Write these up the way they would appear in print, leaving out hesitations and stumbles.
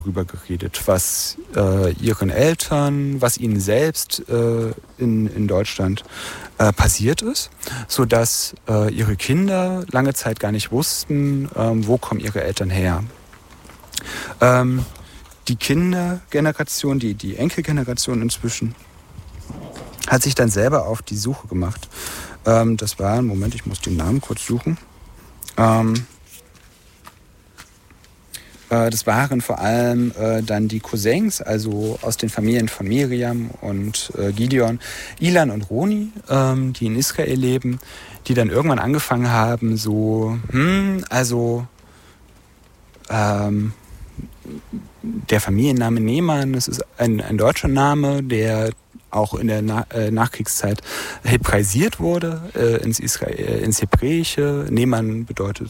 darüber geredet, was ihren Eltern, was ihnen selbst in Deutschland passiert ist, sodass ihre Kinder lange Zeit gar nicht wussten, wo kommen ihre Eltern her. Die Kindergeneration, die Enkelgeneration inzwischen, hat sich dann selber auf die Suche gemacht. Das war, Moment, ich muss den Namen kurz suchen. Das waren vor allem dann die Cousins, also aus den Familien von Miriam und Gideon, Ilan und Roni, die in Israel leben, die dann irgendwann angefangen haben, der Familienname Neeman, das ist ein deutscher Name, der auch in der Nachkriegszeit hebraisiert wurde, ins Hebräische. Neeman bedeutet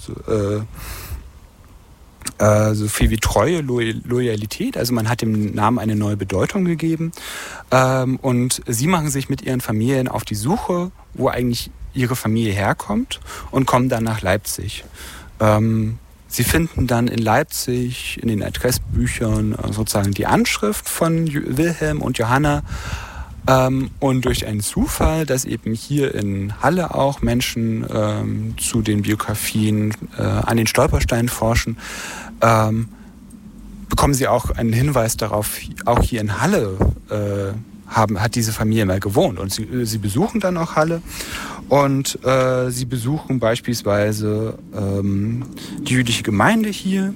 so viel wie Treue, Loyalität. Also man hat dem Namen eine neue Bedeutung gegeben. Und sie machen sich mit ihren Familien auf die Suche, wo eigentlich ihre Familie herkommt, und kommen dann nach Leipzig. Sie finden dann in Leipzig in den Adressbüchern sozusagen die Anschrift von Wilhelm und Johanna. Und durch einen Zufall, dass eben hier in Halle auch Menschen zu den Biografien an den Stolpersteinen forschen, bekommen sie auch einen Hinweis darauf, auch hier in Halle hat diese Familie mal gewohnt. Und sie besuchen dann auch Halle und sie besuchen beispielsweise die jüdische Gemeinde hier.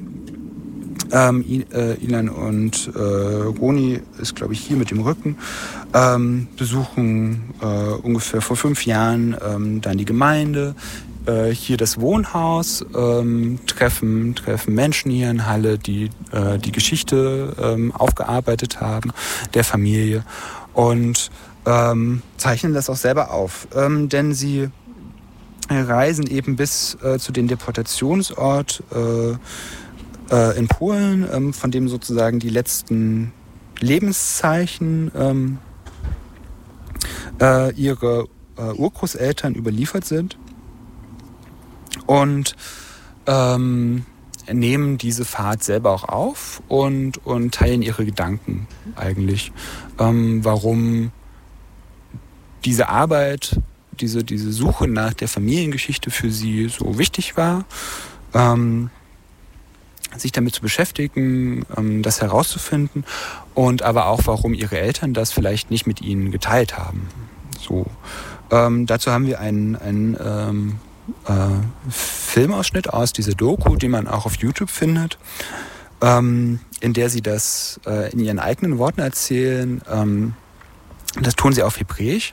Ilan und Roni ist, glaube ich, hier mit dem Rücken, besuchen ungefähr vor 5 Jahren dann die Gemeinde, hier das Wohnhaus, treffen Menschen hier in Halle, die die Geschichte aufgearbeitet haben, der Familie, und zeichnen das auch selber auf. Denn sie reisen eben bis zu dem Deportationsort in Polen, von dem sozusagen die letzten Lebenszeichen ihrer Urgroßeltern überliefert sind, und nehmen diese Fahrt selber auch auf und teilen ihre Gedanken eigentlich, warum diese Arbeit, diese Suche nach der Familiengeschichte für sie so wichtig war, sich damit zu beschäftigen, das herauszufinden, und aber auch, warum ihre Eltern das vielleicht nicht mit ihnen geteilt haben. So, dazu haben wir einen Filmausschnitt aus dieser Doku, die man auch auf YouTube findet, in der sie das in ihren eigenen Worten erzählen. Das tun sie auf Hebräisch,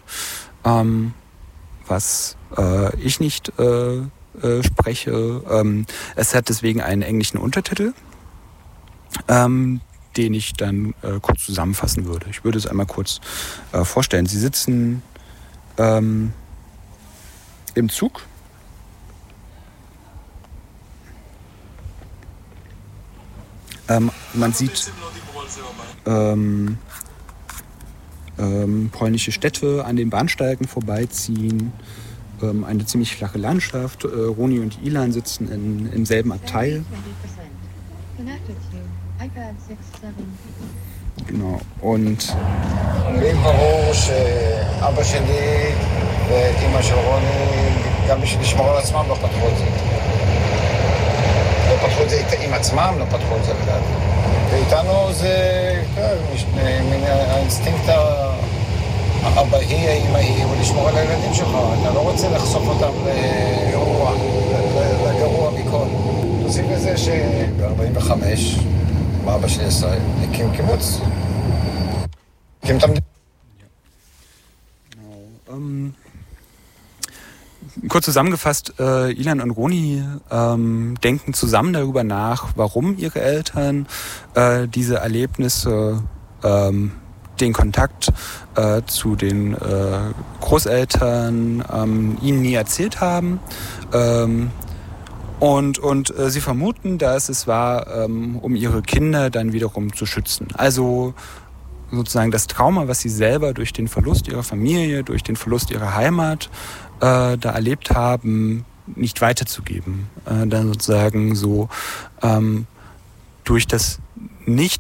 was ich nicht spreche. Es hat deswegen einen englischen Untertitel, den ich dann kurz zusammenfassen würde. Ich würde es einmal kurz vorstellen. Sie sitzen im Zug. Man sieht polnische Städte an den Bahnsteigen vorbeiziehen. Eine ziemlich flache Landschaft. Roni und Ilan sitzen im selben Abteil. Genau. Und לי ברור שאבא שלי ואימא של רוני, גם בשביל לשמור על עצמם, לא פתחו את זה. לא פתחו את זה עם עצמם, לא פתחו את זה לדעתי. ואיתנו זה מן האינסטינקט האבהי, האמהי, ולשמור על הילדים שלך. אתה לא רוצה לחשוף אותם לגרוע מכל. תוסיף לזה שב-45, מה אבא שלי עשה? הקים קיבוץ. הקים את המדינה. Kurz zusammengefasst, Ilan und Roni denken zusammen darüber nach, warum ihre Eltern diese Erlebnisse, den Kontakt zu den Großeltern ihnen nie erzählt haben. Und sie vermuten, dass es war, um ihre Kinder dann wiederum zu schützen. Also sozusagen das Trauma, was sie selber durch den Verlust ihrer Familie, durch den Verlust ihrer Heimat da erlebt haben, nicht weiterzugeben. Dann sozusagen so durch das nicht